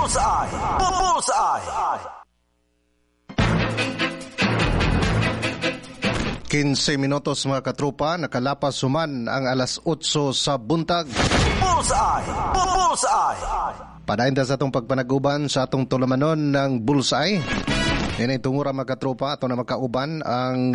Bullseye! Bullseye! 15 minutos mga katropa, nakalapas suman ang alas 8 sa buntag. Bullseye! Bullseye! Padainda sa atong pagpanaguban sa atong tulamanon ng Bullseye. Yan ay tungura mga katropa, ato na makauban ang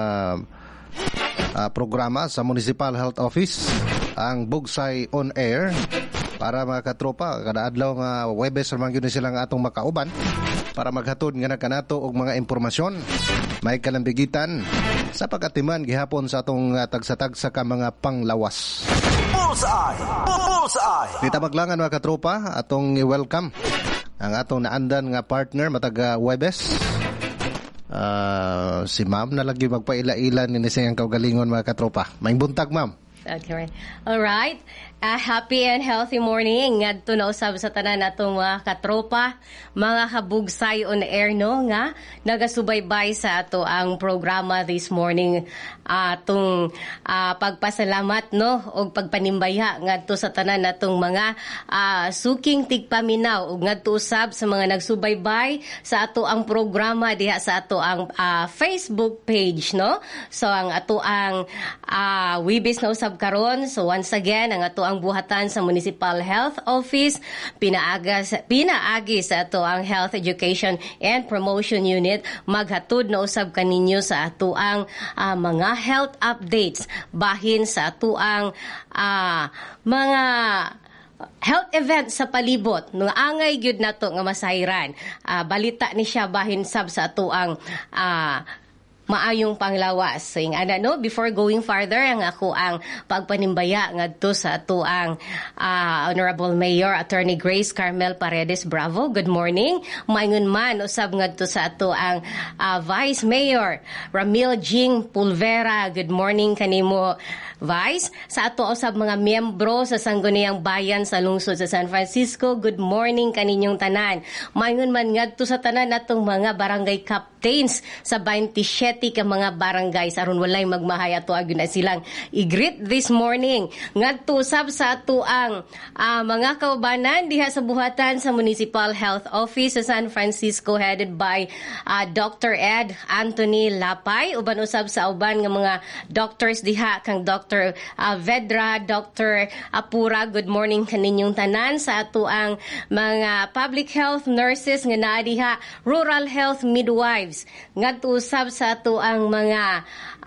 programa sa Municipal Health Office, ang Bugsay On Air. Para mga katropa, kada adlaw nga Webes ramang yun silang atong makauban para maghatod nga kanato og mga impormasyon may kalambigitan sa pagatiman gihapon sa atong tagsa-tagsa ka mga panglawas. Bullseye! Bullseye! Dita maglangan mga katropa, atong i-welcome ang atong naandan nga partner matag Webes. Si ma'am na lagi magpaila-ilan ni siyang kaugalingon mga katropa. Maing buntag ma'am. Okay. All right. Happy and healthy morning. Ngadto na usab sa tanan natong mga katropa, mga kabugsay on air no nga nagasubaybay sa ato ang programa this morning. Atong pagpasalamat no og pagpanimbaya ngadto sa tanan natong mga suking tigpaminaw ug ngadto usab sa mga nagsubaybay sa ato ang programa diha sa ato ang Facebook page no. So ang ato ang Webes na usab karon. So once again ang ato ang buhatan sa Municipal Health Office pinaagi sa ato ang Health Education and Promotion Unit maghatod na usab kaninyo sa ato ang mga health updates bahin sa ato ang mga health event sa palibot nga angay gyud nato nga masayran. Balita ni siya bahin sab sa ato ang maayong panglawas. So, no, before going farther, ang ako ang pagpanimbaya ngadto sa ato ang Honorable Mayor Attorney Grace Carmel Paredes Bravo. Good morning. Maingon man usab ngadto sa ato ang Vice Mayor Ramil Jing Pulvera. Good morning kanimo, Vice. Sa ato usab mga miyembro sa Sangguniang Bayan sa lungsod sa San Francisco. Good morning kaninyong tanan. Maingon man ngadto sa tanan natong mga barangay captains sa 27 ka mga barangays aron walay magmahay ato agud na silang i-greet this morning ngadto usab sa ato ang mga kaubanan diha sa buhatan sa Municipal Health Office sa San Francisco headed by Dr. Ed Anthony Lapay uban usab sa uban nga mga doctors diha kang Dr. Vedra, Dr. Apura. Good morning kaninyong tanan sa ato ang mga public health nurses nga naa diha, rural health midwives ngadto usab sa ato ang mga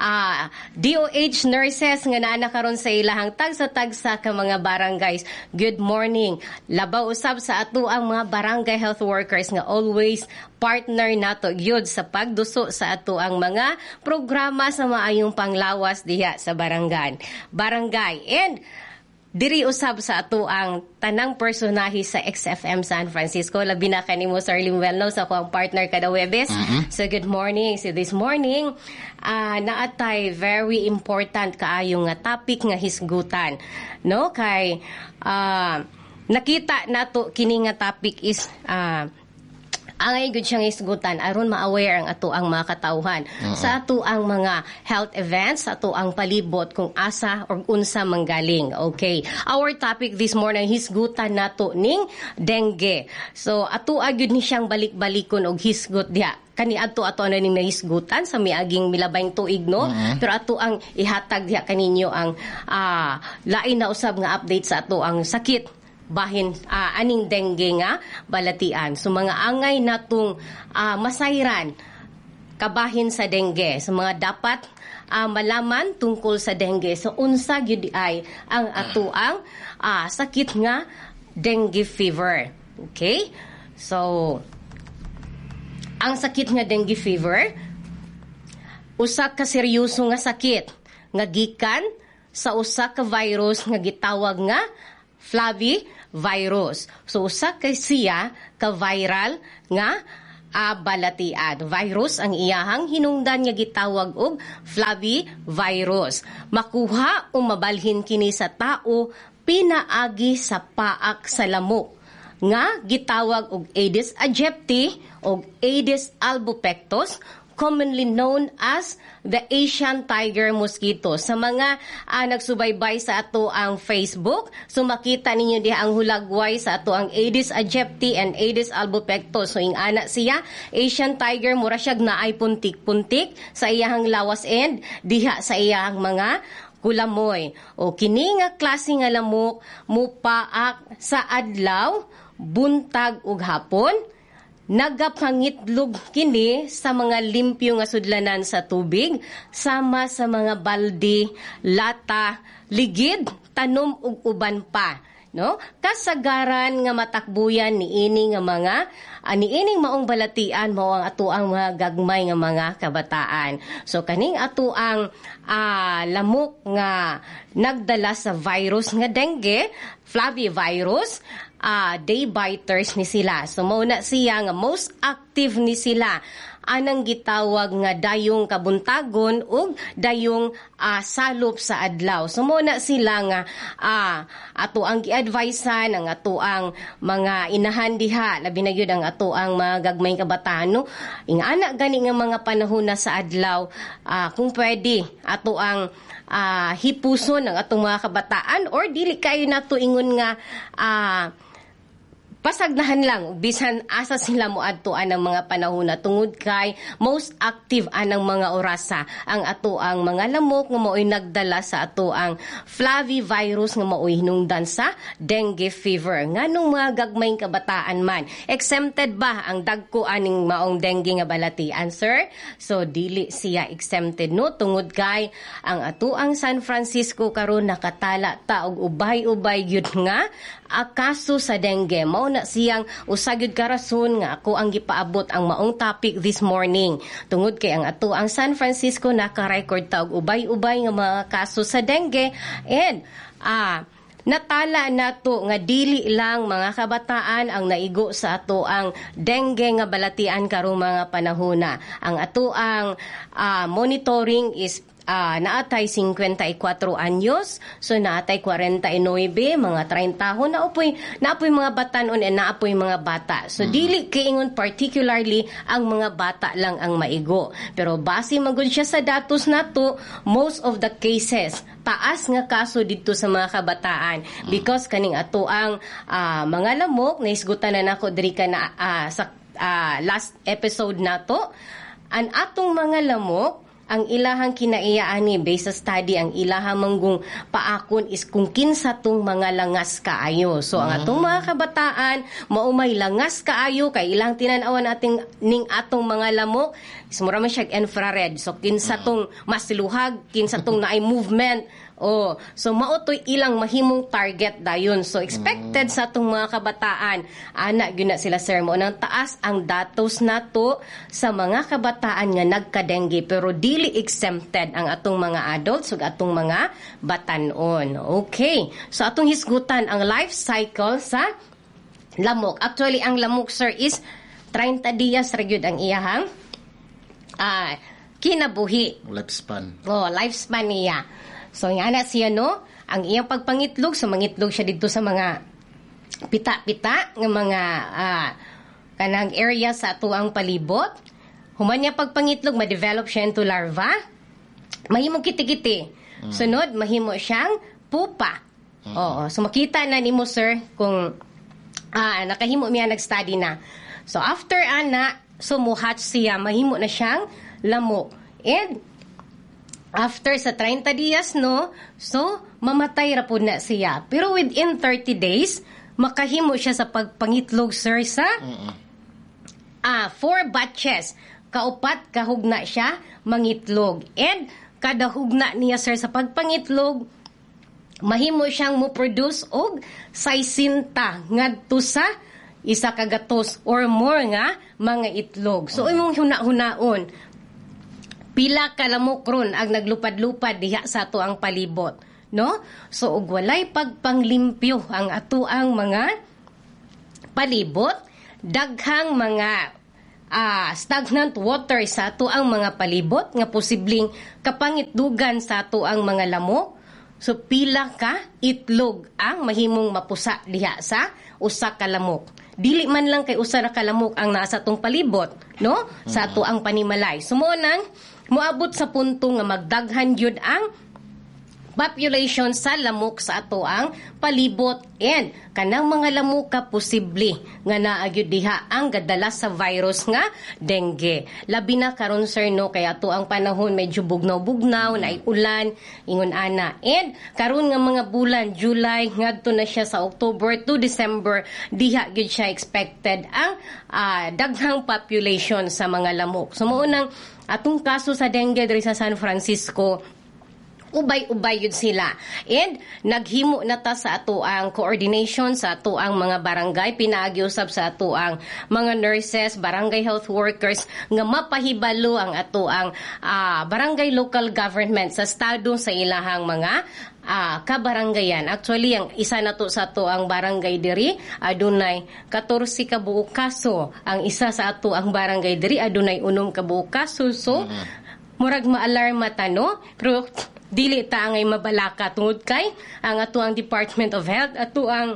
DOH nurses nga naa karon sa ilahang tagsa-tagsa ka mga barangays. Good morning. Labaw usab sa ato ang mga barangay health workers nga always partner nato gyud sa pagduso sa ato ang mga programa sa maayong panglawas diha sa barangay. And diri usab sa ato ang tanang personahe sa XFM San Francisco. Labi na kanimo Sir Limuel sa akong partner kada Webes. So good morning. So this morning, naatay very important kaayo nga topic nga hisgutan. No? Kay nakita nato kini nga topic is angay gud siyang isgutan aron ma-aware ang ato ang mga katawhan sa ato ang mga health events, sa ato ang palibot kung asa or unsa manggaling. Okay. Our topic this morning hisgutan nato ning dengue. So ato agud ni siyang balik-balikon og hisgot diha. Kani ato na ning nahisgutan sa miaging milabayng tuig no. Pero ato ang ihatag diha kaninyo ang lain na usab nga update sa ato ang sakit bahin aning dengue nga balatian. So mga angay natong masayran kabahin sa dengue. So mga dapat malaman tungkol sa dengue. So unsa gyud ay ang ato ang sakit nga dengue fever. Okay? So ang sakit nga dengue fever usa ka seryoso nga sakit nga gikan sa usa ka virus nga gitawag nga flavivirus. So usa kay siya ka viral nga balatian. Virus ang iyahang hinungdan nga gitawag og flavivirus. Makuha o mabalhin kini sa tao pinaagi sa paak sa lamok nga gitawag og Aedes aegypti o Aedes albopictus commonly known as the Asian tiger mosquito. Sa mga nagsubaybay sa ato ang Facebook, so makita ninyo diha ang hulagway sa ato ang Aedes aegypti and Aedes albopictus. So ingana siya, Asian tiger, mura siya naay puntik-puntik sa iyang lawas end, diha sa iyang mga kulamoy. O kini nga klase nga lamok mupaak sa adlaw, buntag ug hapon. Nagapangitlog kini sa mga limpyo nga sudlanan sa tubig, sama sa mga balde, lata, ligid, tanom ug uban pa. No? Kasagaran nga matakbuyan niini nga mga niining maong balatian mao ang ato ang mga gagmay nga mga kabataan. So kaning ato ang lamok nga nagdala sa virus nga dengue, flavivirus, day biters ni sila. So mao na siya nga most active ni sila anang gitawag nga dayong kabuntagon ug dayong salop sa adlaw. So mo na sila nga ato ang gi-advisean ang ato ang mga inahan diha, labi na gyud ang ato ang mga gagmayng kabataan, no? Ingana gani nga mga panahon na sa adlaw, kung pwede ato ang hipuson ang atong mga kabataan or dili kayo nato ingon nga pasagnahan lang bisan asa sila moadtuan ng mga panahon na tungod kay most active anang mga orasa ang ato ang mga lamok nga mao'y nagdala sa ato ang flavivirus nga mao'y hinungdan sa dengue fever. Nganong mga gagmayng kabataan man, exempted ba ang dagko aning maong dengue nga balatian, sir? So dili siya exempted, no, tungod kay ang ato ang San Francisco karon nakatala ta og ubay-ubay gyud nga kaso sa dengue. Mao na siyang usagyod karason nga ako ang gipaabot ang maong topic this morning. Tungod kay ang ato ang San Francisco naka-record ta og ubay-ubay nga mga kaso sa dengue and natala nato nga dili lang mga kabataan ang naigo sa ato ang dengue nga balatian karong mga panahona. Ang ato ang monitoring is naatay 54 anyos, so naatay 49, mga 30 tahon, naapoy mga batanon and naapoy mga bata. So dili kaingon particularly ang mga bata lang ang maigo. Pero base magud siya sa datos nato, most of the cases taas nga kaso dito sa mga kabataan because kaning ato ang mga lamok naisgutan na nako diri ka na sa last episode nato, ang atong mga lamok ang ilahang kinaiyaani based sa study, ang ilahang manggong paakon is kung kinsa tong mga langas kaayo. So ang atong mga kabataan maumay langas kaayo kay ilang tinan-awan nating ning atong mga lamok is mura man siya infrared. So kinsa tong masiluhag, kinsa tong naay movement. So maotoy ilang mahimong target dayon. So expected sa atong mga kabataan, ana gyud na sila, sir, mo nang taas ang datos nato sa mga kabataan nga nagka-dengue pero dili exempted ang atong mga adults ug atong mga batanon. Okay. So atong hisgutan ang life cycle sa lamok. Actually ang lamok, sir, is 30 dias ra gyud ang iyahang kinabuhi. Lifespan niya. So, nga na siya, no? Ang iyang pagpangitlog, so mangitlog siya dito sa mga pita-pita ng mga kanang area sa atuang palibot. Human niya pagpangitlog, ma-develop siya into larva. Mahimo kiti-kiti. Sunod, mahimo siyang pupa. So makita na nimo, sir, kung nakahimo miya nag-study na. So, after so muhatch siya, mahimo na siyang lamok. And after sa 30 dias, no, so mamatay ra pud na siya. Pero within 30 days, makahimo siya sa pagpangitlog, sir, sa 4 batches. Kaupat kahugna siya mangitlog. And kada hugna niya, sir, sa pagpangitlog, mahimo siyang mo-produce og 60 ngadto sa 100 or more nga mga itlog. So imong huna-hunaon, pila ka lamok ron ang naglupad-lupad diha sa ato ang palibot, no? So ug walay pagpanglimpyo ang ato ang mga palibot, daghang mga stagnant water sa ato ang mga palibot nga posibleng kapangitdugan sa ato ang mga lamok. So pila ka itlog ang mahimong mapusa diha sa usa ka lamok. Dili man lang kay usa ra ka lamok ang nasa tong palibot, no? Sa ato ang panimalay. Sumonang moabot sa punto nga magdaghan gyud ang population sa lamok sa ato ang palibot, and kanang mga lamok ka posible nga naagyud diha ang gadala sa virus nga dengue. Labi na karon sir, no, kay ato ang panahon medyo bugnaw-bugnaw, naay ulan, ingon ana. And karon nga mga bulan July ngadto na siya sa October to December, diha gyud siya expected ang daghang population sa mga lamok. So mao nang atong kaso sa dengue diri sa San Francisco, ubay-ubay yun sila. And naghimo na ta sa ato ang coordination sa ato ang mga barangay, pinaagi-usab sa ato ang mga nurses, barangay health workers nga mapahibalo ang ato ang barangay local government sa estado sa ilahang mga kabarangayan. Actually, ang isa na to sa ato ang barangay diri adunay 14 ka buok kaso. Ang isa sa ato ang barangay diri adunay 6 ka buok kaso. So murag ma-alarma ta, no? Pero dili ta angay mabalaka tungod kay ang ato ang Department of Health, ato ang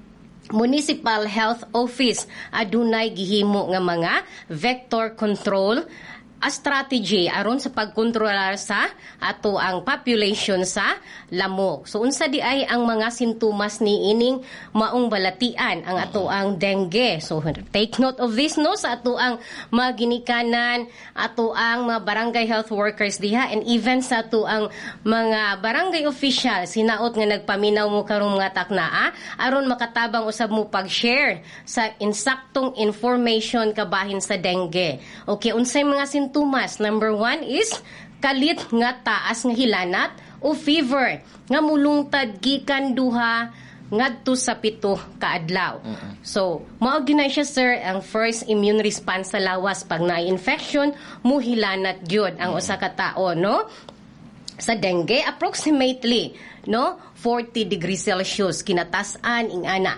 Municipal Health Office adunay gihimo nga mga vector control strategy aron sa pagkontrolar sa ato ang population sa lamok. So unsa di ay ang mga sintomas ni ining maong balatian ang ato ang dengue. So take note of this, no, sa ato ang mga ginikanan, ato ang mga barangay health workers diha, and even sa ato ang mga barangay officials hinaot nga nagpaminaw mo karong mga taknaa aron makatabang usab mo pag-share sa insaktong information kabahin sa dengue. Okay, unsay mga sintomas? Number 1 is kalit nga taas nga hilanat o fever nga mulungtad gikan duha ngadto sa 7 ka adlaw. So, mao ginay siya sir ang first immune response sa lawas pag na-infection, muhilanat gyud ang usa ka tawo, no? Sa dengue, approximately, no, 40 degrees Celsius kinatasan ingana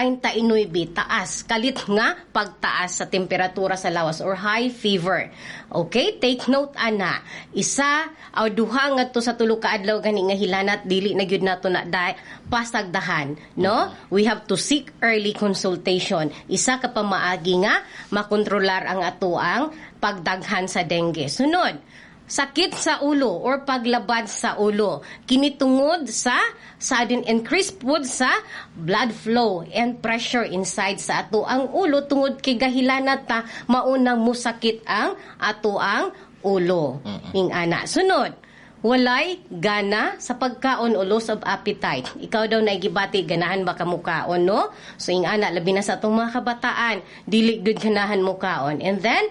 39 taas kalit nga pagtaas sa temperatura sa lawas or high fever. Okay, take note ana, isa o duha ngadto sa 3 ka adlaw gani nga hilanat dili na gyud nato na pasagdahan, no? We have to seek early consultation. Isa ka pamaagi nga makontrolar ang ato ang pagdaghan sa dengue. Sunod, sakit sa ulo or paglabad sa ulo kini tungod sa sudden increase pud sa blood flow and pressure inside sa ato ang ulo tungod kay gahilanat ta maunang musakit ang ato ang ulo. Ning ana. Sunod, walay gana sa pagkaon o loss of appetite. Ikaw daw naigibati, ganahan ba ka mukaon, no? So ing ana, labi na sa atong mga kabataan, dili gud ganahan mukaon. And then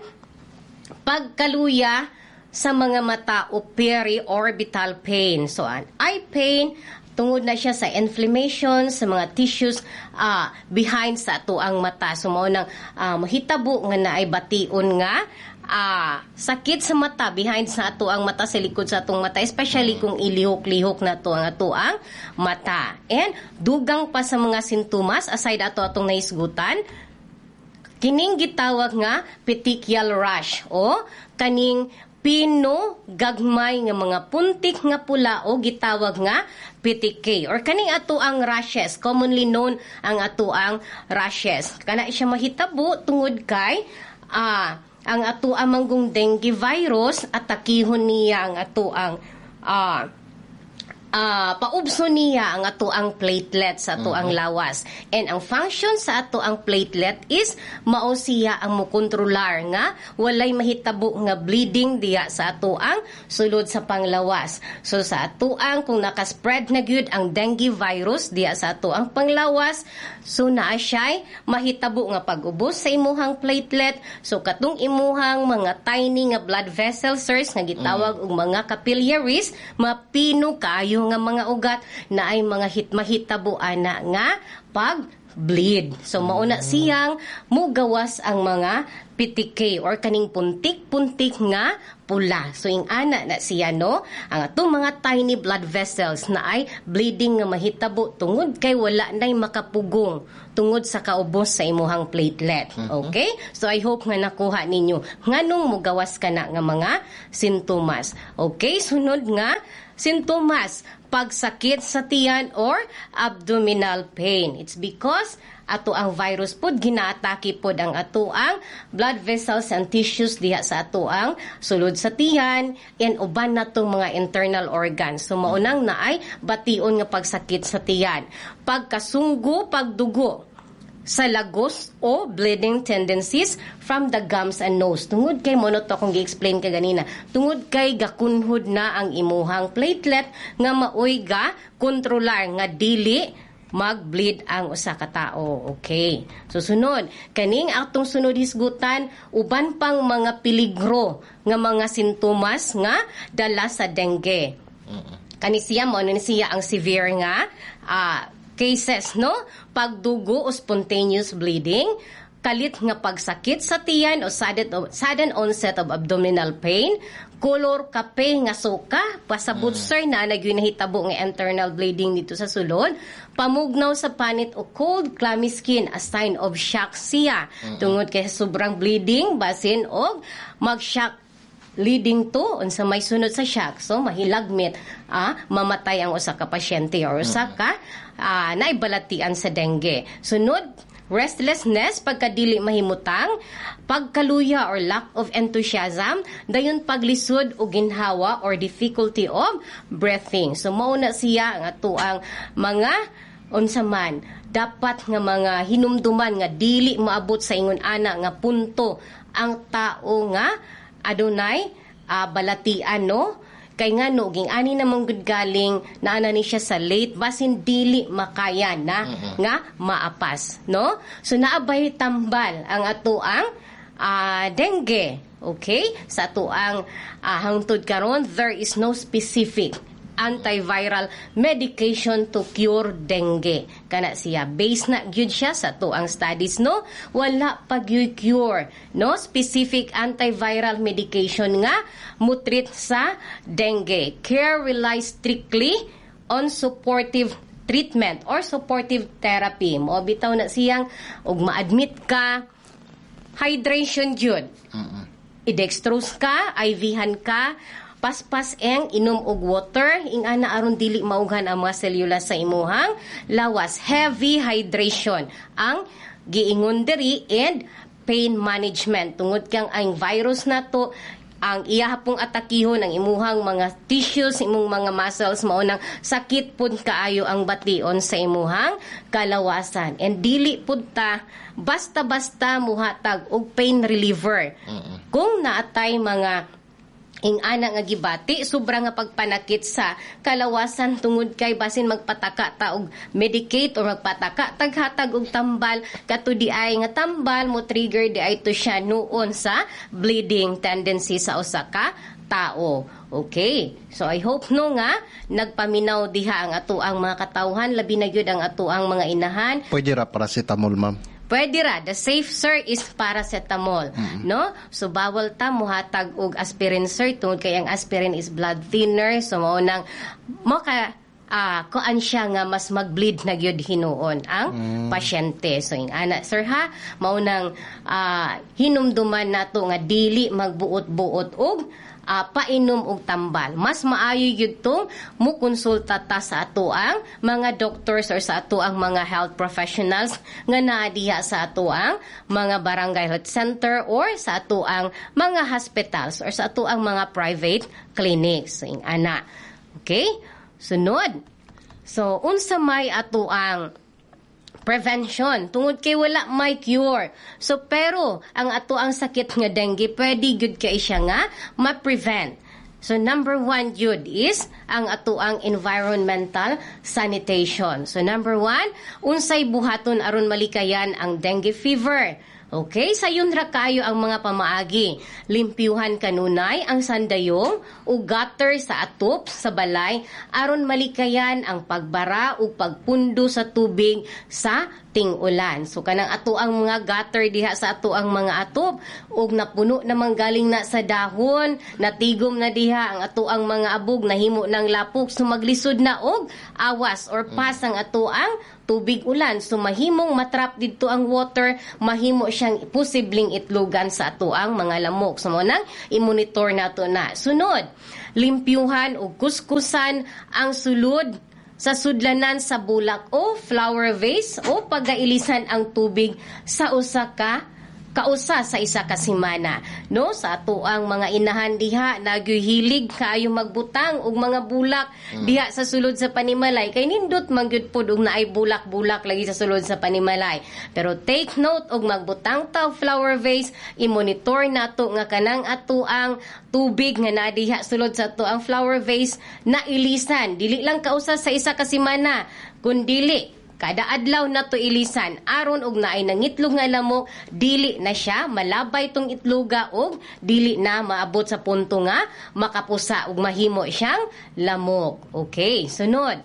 pagkaluya sa mga mata o periorbital pain. So, an eye pain, tungod na siya sa inflammation sa mga tissues behind sa ato ang mata. So, mao nang mahitabo nga naay bation nga sakit sa mata behind sa ato ang mata, sa likod sa atong mata, especially kung ilihok-lihok na to ang ato ang mata. And dugang pa sa mga sintomas, aside ato atong naisgutan, kining gitawag nga petechial rash o kaning pino gagmay nga mga puntik nga pula o gitawag nga petechiae or kaning ato ang rashes, commonly known ang ato ang rashes. Kana siya mahitabo tungod kay ang ato ang manggong dengue virus atakihon niya ang ato ang paubso niya ang ato ang platelet sa ato ang lawas. And ang function sa ato ang platelet is mao siya ang mokontrolar nga walay mahitabo nga bleeding diya sa ato ang sulod sa panglawas. So sa ato ang kung nakaspread na gyud ang dengue virus diya sa ato ang panglawas, so naa siya mahitabo nga pag-ubos sa imuhang platelet. So katong imuhang mga tiny nga blood vessels nga gitawag og mga capillaries, mapino kayo nga mga ugat na ay mga mahitabo ana nga pag-bleed. So mauna siyang mugawas ang mga petechiae or kaning puntik-puntik nga pula. So ing ana na siya, no, ang atong mga tiny blood vessels na ay bleeding nga mahitabo tungod kay wala nay makapugong tungod sa kaubos sa imuhang platelet. Okay? So I hope nga nakuha ninyo nganong mugawas ka na nga mga sintomas. Okay, sunod nga sintomas, pagsakit sa tiyan or abdominal pain. It's because ato ang virus pod ginaatake pod ang ato ang blood vessels and tissues diha sa ato ang sulod sa tiyan and uban natong mga internal organs. So maunang naay bation nga pagsakit sa tiyan, pagkasunggo, pagdugo sa lagos o bleeding tendencies from the gums and nose. Tungod kay mono to akong gi-explain ka ganina. Tungod kay gakunhod na ang imuhang platelet nga maoy ga kontrolar nga dili mag-bleed ang usa ka tao. Okay. So sunod, kaning atong sunod hisgutan uban pang mga peligro nga mga sintomas nga dala sa dengue. Kani siya mo ni siya ang severe nga cases, no? Pagdugo o spontaneous bleeding, kalit nga pagsakit sa tiyan o sudden onset of abdominal pain, color kape nga suka, pasabot sir na nahitabo nga internal bleeding dito sa sulod, pamugnaw sa panit o cold, clammy skin, a sign of shock siya. Tungod kay sobrang bleeding, basin og mag-shock leading to unsa may sunod sa shock. So mahilagmit mamatay ang usa ka pasyente or usa ka naibalatian sa dengue. Sunod, restlessness, pagkadili mahimutang, pagkaluya or lack of enthusiasm, dayon paglisod o ginhawa or difficulty of breathing. So mauna siya ang ato ang mga unsa man dapat nga mga hinumduman nga dili maabot sa ingon ana nga punto ang tao nga adunay balatian, no? Kay nga no, ging ani namang good galing na ana ni siya sa late basin dili makaya na nga maapas, no? So naabay tambal ang ato ang dengue. Okay? Sa ato ang hangtod karon, there is no specific antiviral medication to cure dengue. Kana siya base na gyud siya sa to ang studies, no? Wala pag cure, no? Specific antiviral medication nga mutreat sa dengue. Care relies strictly on supportive treatment or supportive therapy. Mo bitaw na siyang og ma-admit ka, hydration gyud. I-dextrose ka, IV-han ka, paspas eng inom og water ing ana aron dili maughan ang mga selula sa imuhang lawas. Heavy hydration ang giingon diri and pain management tungod kang ang virus nato ang iya pong atakihon ang imuhang mga tissues, imong mga muscles, maunang sakit pud kaayo ang bation sa imuhang kalawasan. And dili pud ta basta-basta muhatag og pain reliever. Kung naatay mga ana nga gibati, sobra nga pagpanakit sa kalawasan tungod kay basin magpataka ta og medicate or magpataka taghatag og tambal kato di ay nga tambal mo trigger di ay to siya noon sa bleeding tendency sa usa ka tao. Okay. So I hope no nga nagpaminaw diha ang ato ang mga katawhan, labi na gyud ang ato ang mga inahan. Pwede ra paracetamol, ma'am? Pwede ra. The safe, sir, is paracetamol. No? So, bawal ta muhatag og aspirin, sir. Tungod kay ang aspirin is blood thinner. So, maunang kuan siya nga mas mag-bleed na gyud hinuon ang pasyente. So, yung ana, sir, ha? Maunang hinumduman nato nga dili magbuot-buot og painom og tambal. Mas maayo gyud tong mukonsulta ta sa ato ang mga doctors or sa ato ang mga health professionals nga naa diha sa ato ang mga barangay health center or sa ato ang mga hospitals or sa ato ang mga private clinics. So, ana. Okay? Sunod. So, unsa may ato ang prevention tungod kay wala may cure. So pero ang ato ang sakit nga dengue pwede gyud kay siya nga ma-prevent. So number 1 gyud is ang ato ang environmental sanitation. So number 1, unsay buhaton aron malikayan ang dengue fever. Okay, sayon ra kayo ang mga pamaagi. Limpyuhan kanunay ang sandayong o gutter sa atop sa balay aron malikayan ang pagbara o pagpundo sa tubig sa ting-ulan. So kanang ato ang mga gutter diha sa ato ang mga atop ug napuno namang galing na sa dahon, natigom na diha ang ato ang mga abog nahimo ng lapok, so maglisod na og awas or pas ang ato ang tubig ulan. So mahimong matrap dito ang water, mahimo siyang posibleng itlogan sa ato ang mga lamok. So mo nang i-monitor nato na. Sunod, limpyuhan o kuskusan ang sulod sa sudlanan sa bulak o flower vase o pagailisan ang tubig sa kausa sa isa ka semana, no? Sa ato ang mga inahan diha nagyuhilig kaayo magbutang og mga bulak diha sa sulod sa panimalay kay nindot man gyud pod og naay bulak-bulak lagi sa sulod sa panimalay. Pero take note og magbutang ta og flower vase, i-monitor nato nga kanang ato ang tubig nga naa diha sulod sa ato ang flower vase na ilisan dili lang kausa sa isa ka semana kundi kada adlaw na to ilisan aron og naay nangitlog nga lamok dili na siya malabay tong itloga og dili na maabot sa punto nga makapusa og mahimo siyang lamok. Okay, sunod.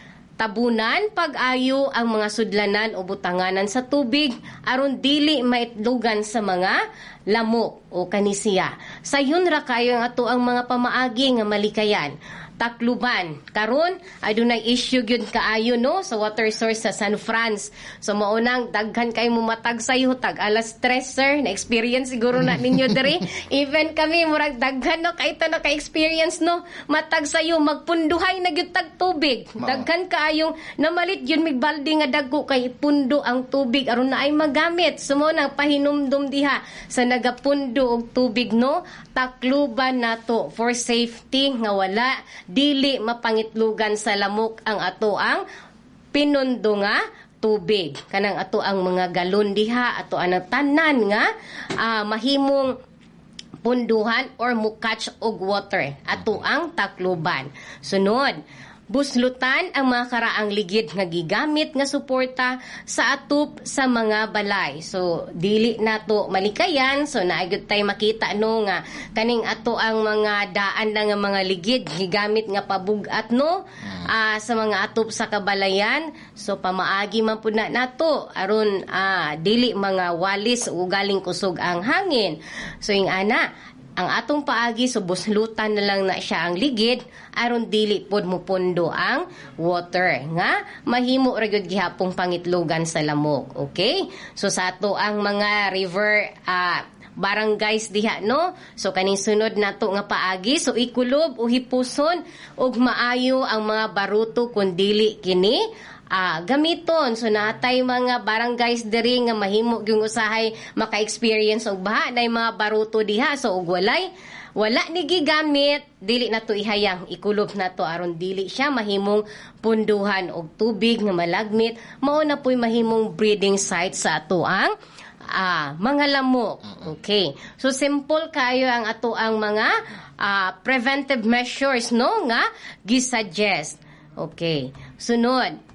Tabunan pag-ayo ang mga sudlanan o butanganan sa tubig aron dili maitlogan sa mga lamok o kanisiya. Sayon ra kayo ang ato ang mga pamaagi nga malikayan. Tacloban. Karon adunay issue gyud kaayo no sa water source sa San Franz. So maunang daghan kay mo matag sayo tag alas 3 sir na experience siguro na ninyo diri. Even kami murag daghan no kay ito na ka experience no matag sayo magpunduhay na gyud tag tubig. Daghan kaayong namalit gyud mig balde nga dagko kay pundo ang tubig aron naay magamit. So maunang pahinumdum diha sa nagapundo og tubig no. Tacloban nato for safety nga wala dili mapangitlugan sa lamok ang ato ang pinundo nga tubig. Kanang ato ang mga galon diha, ato ang tanan nga mahimong punduhan or mukatch og water. Ato ang Tacloban. Sunod, buslutan ang mga karaang ligid nga gigamit nga suporta sa atop sa mga balay. So dili nato malikayan, so naayod tay makita no nga kaning ato ang mga daan na nga mga ligid gigamit nga pabugat no sa mga atop sa kabalayan. So pamaagi man pud na nato aron dili mga walis o galing kusog ang hangin. So ing ana ang atong paagi so buslutan na lang na siya ang ligid aron dili pod mupundo ang water nga mahimo ra gyud gihapong pangitlogan sa lamok. Okay? So sa ato ang mga river barangays diha no. So kaning sunod nato nga paagi so ikulob o hipuson og maayo ang mga baruto kun dili kini gamiton. So natay mga barangays diri nga mahimo gyung usahay maka-experience og baha nay mga baruto diha. So og wala ni gigamit dili nato ihayang ikulob nato aron dili siya mahimong punduhan og tubig nga malagmit. Mao na po'y mahimong breeding site sa ato ang mga lamok. Okay. So simple kayo ang ato ang mga preventive measures no nga gisuggest. Okay. Sunod.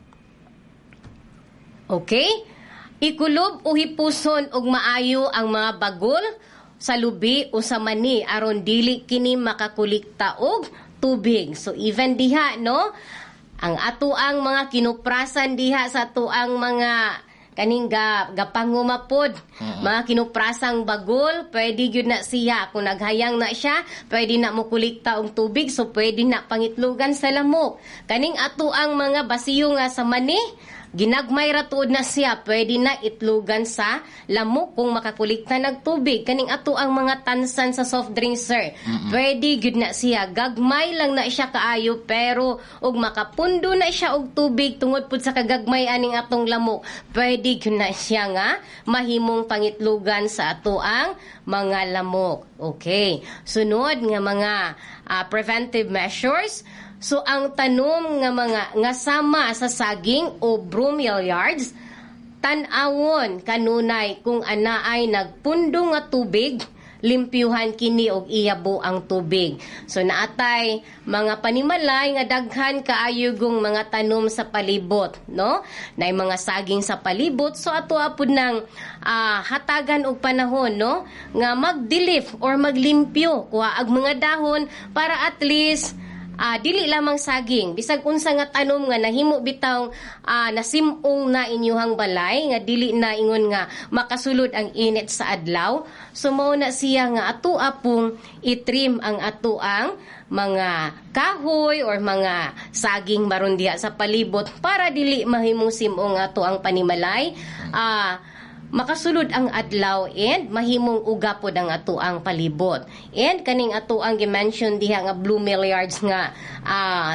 Okay? Ikulob o hipuson og maayo ang mga bagol sa lubi o sa mani aron dili kini makakulikta og tubig. So even diha no, ang ato ang mga kinuprasan diha sa ato ang mga kaning gapangumapod mga kinuprasang bagol pwede gyud na siya kung naghayang na siya pwede na mo kulikta og tubig so pwede na pangitlugan sa lamok. Kaning ato ang mga basiyo nga sa mani ginagmay ra tuod na siya pwede na itlugan sa lamok kung makakulikta nag tubig. Kaning ato ang mga tansan sa soft drinks sir pwede gyud na siya gagmay lang na siya kaayo pero og makapundo na siya og tubig tungod pud sa kagagmay aning atong lamok pwede gyud na siya nga mahimong pangitlugan sa ato ang mga lamok. Okay, sunod nga mga preventive measures. So ang tanom nga mga nga sama sa saging o bromeliads tan-awon kanunay kung anaay nagpundo nga tubig limpyuhan kini og iyabo ang tubig. So naatay mga panimalay nga daghan kaayugong mga tanom sa palibot no nay mga saging sa palibot so ato apud nang hatagan og panahon no nga magdilif or maglimpyo kuha ag mga dahon para at least dili lamang saging, bisag unsa nga tanom nga nahimo bitaw nasimong na inyuhang balay nga dili na ingon nga makasulod ang init sa adlaw. So mao na siya nga ato apong itrim ang atoang mga kahoy or mga saging maron diha sa palibot para dili mahimong simong ato ang panimalay. Makasulod ang adlaw and mahimong uga pod ang ato ang palibot. And kaning ato ang gi-mention diha nga blue milliards nga